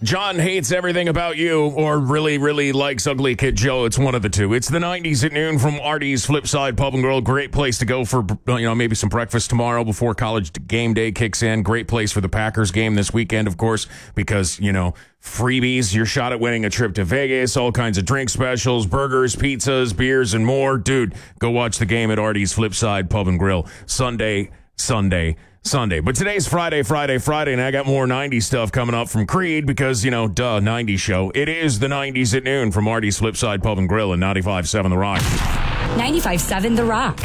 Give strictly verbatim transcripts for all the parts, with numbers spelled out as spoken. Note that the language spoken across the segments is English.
John hates everything about you, or really, really likes Ugly Kid Joe. It's one of the two. It's the nineties at noon from Artie's Flipside Pub and Grill. Great place to go for, you know, maybe some breakfast tomorrow before college game day kicks in. Great place for the Packers game this weekend, of course, because, you know, freebies, your shot at winning a trip to Vegas, all kinds of drink specials, burgers, pizzas, beers, and more. Dude, go watch the game at Artie's Flipside Pub and Grill. Sunday, Sunday, Sunday. But today's Friday, Friday, Friday, and I got more nineties stuff coming up from Creed because, you know, duh, nineties show. It is the nineties at noon from Artie's Flipside Pub and Grill and ninety-five point seven The Rock. ninety-five point seven The Rock.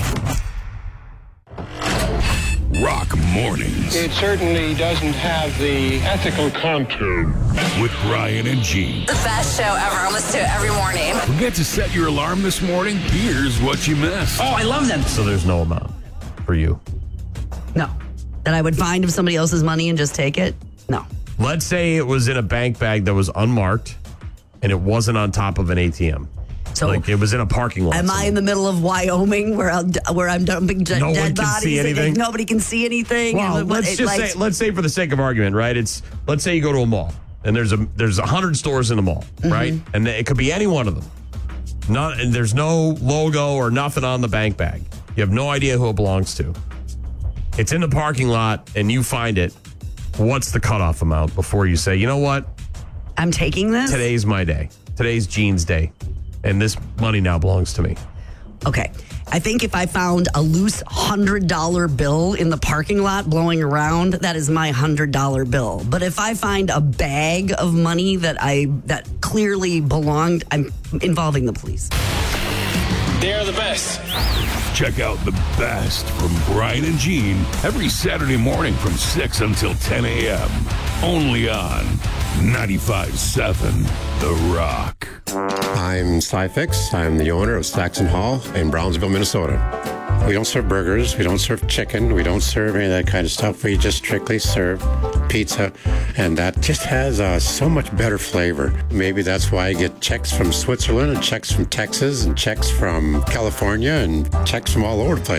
Rock Mornings. It certainly doesn't have the ethical content. With Brian and Gene. The best show ever. I listen to it every morning. Forget to set your alarm this morning? Here's what you missed. Oh, I love them. So there's no amount for you? No. That I would find of somebody else's money and just take it? No. Let's say it was in a bank bag that was unmarked and it wasn't on top of an A T M. So like it was in a parking lot. Am somewhere. I in the middle of Wyoming where I'm, where I'm dumping dead, No dead one can bodies? see anything? And nobody can see anything. Well, and let's it, just like, say, let's say for the sake of argument, right? It's let's say you go to a mall and there's a there's a hundred stores in the mall, Mm-hmm. right? And it could be any one of them. Not and there's no logo or nothing on the bank bag. You have no idea who it belongs to. It's in the parking lot and you find it. What's the cutoff amount before you say, you know what? I'm taking this? Today's my day. Today's Gene's day. And this money now belongs to me. Okay. I think if I found a loose one hundred dollar bill in the parking lot blowing around, that is my one hundred dollar bill. But if I find a bag of money that I that clearly belonged, I'm involving the police. They're the best. Check out the best from Brian and Gene every Saturday morning from six until ten a.m. Only on ninety-five point seven The Rock. I'm Cyfix. I'm the owner of Saxon Hall in Brownsville, Minnesota. We don't serve burgers. We don't serve chicken. We don't serve any of that kind of stuff. We just strictly serve pizza, and that just has uh, so much better flavor. Maybe that's why I get checks from Switzerland and checks from Texas and checks from California and checks from all over the place.